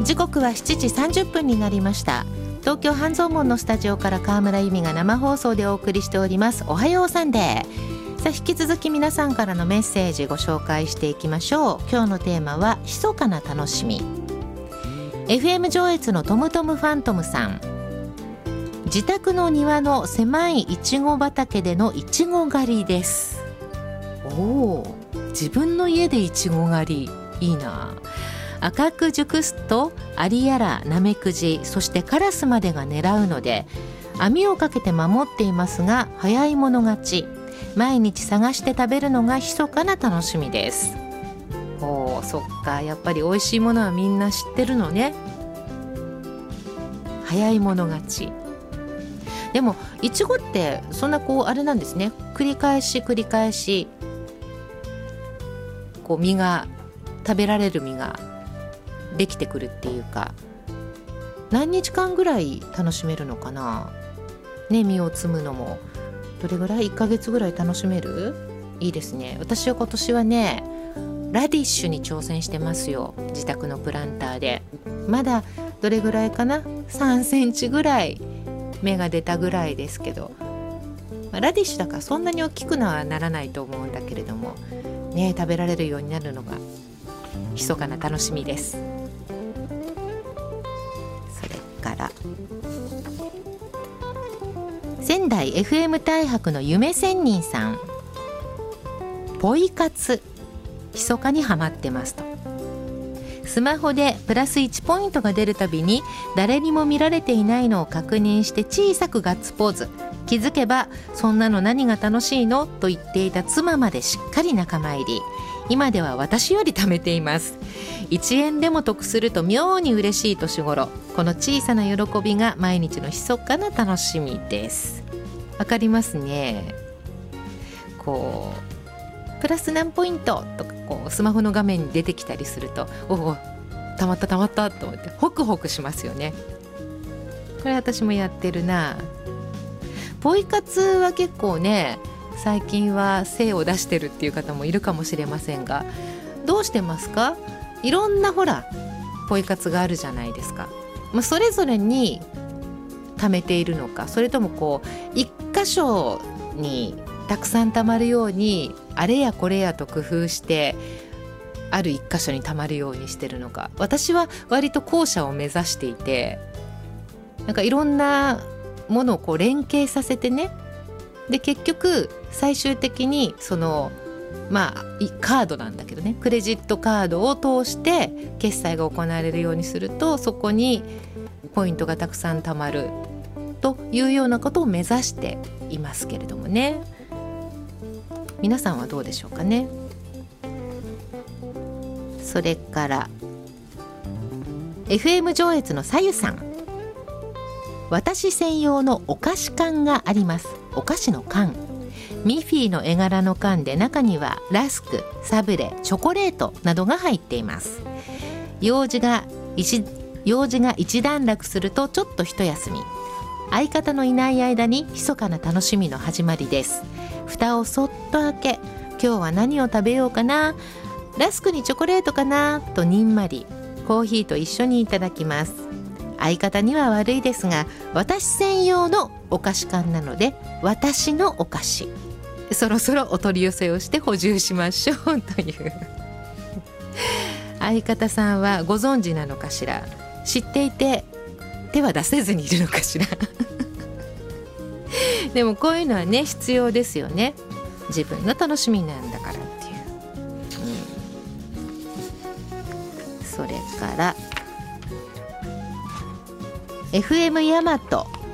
時刻は7時30分になりました。東京半蔵門のスタジオから川村由美が生放送でお送りしております。おはようサンデー。さあ引き続き皆さんからのメッセージご紹介していきましょう。今日のテーマは密かな楽しみ。 FM 上越のトムトムファントムさん、自宅の庭の狭いいちご畑でのいちご狩りです。おー、自分の家でいちご狩りいいな。赤く熟すとアリやらナメクジ、そしてカラスまでが狙うので網をかけて守っていますが早い者勝ち。毎日探して食べるのが密かな楽しみです。おー、そっか、やっぱり美味しいものはみんな知ってるのね。早い者勝ち。でもいちごってそんなあれなんですね。繰り返し実が食べられる実ができてくるっていうか、何日間ぐらい楽しめるのかなね。実を摘むのもどれぐらい、1ヶ月ぐらい楽しめる。いいですね。私は今年はねラディッシュに挑戦してますよ。自宅のプランターでまだどれぐらいかな、3センチぐらい芽が出たぐらいですけど、ラディッシュだからそんなに大きくはならないと思うんだけれどもね、食べられるようになるのが密かな楽しみです。それから仙台 FM 大白の夢仙人さん、ポイ活密かにハマってますと。スマホでプラス1ポイントが出るたびに誰にも見られていないのを確認して小さくガッツポーズ。気づけばそんなの何が楽しいのと言っていた妻までしっかり仲間入り。今では私より貯めています。1円でも得すると妙に嬉しい年頃。この小さな喜びが毎日の密かな楽しみです。わかりますね。プラス何ポイントとかスマホの画面に出てきたりすると、おおたまったと思ってホクホクしますよね。これ私もやってるな。ポイ活は結構ね最近は精を出してるっていう方もいるかもしれませんが、どうしてますか？いろんなポイ活があるじゃないですか。それぞれに貯めているのか、それとも一箇所にたくさん貯まるようにあれやこれやと工夫してある一箇所に貯まるようにしてるのか。私は割と後者を目指していて、いろんなものを連携させてね、で結局最終的にカードなんだけどね、クレジットカードを通して決済が行われるようにするとそこにポイントがたくさん貯まるというようなことを目指していますけれどもね。皆さんはどうでしょうかね。それから FM 上越のさゆさん、私専用のお菓子缶があります。お菓子の缶、ミッフィーの絵柄の缶で中にはラスク、サブレ、チョコレートなどが入っています。用事が一段落するとちょっと一休み。相方のいない間に密かな楽しみの始まりです。蓋をそっと開け、今日は何を食べようかな、ラスクにチョコレートかなとにんまりコーヒーと一緒にいただきます。相方には悪いですが私専用のお菓子缶なので私のお菓子、そろそろお取り寄せをして補充しましょうという相方さんはご存知なのかしら。知っていて手は出せずにいるのかしらでもこういうのはね必要ですよね。自分の楽しみなんだからっていう、それから FM ヤマト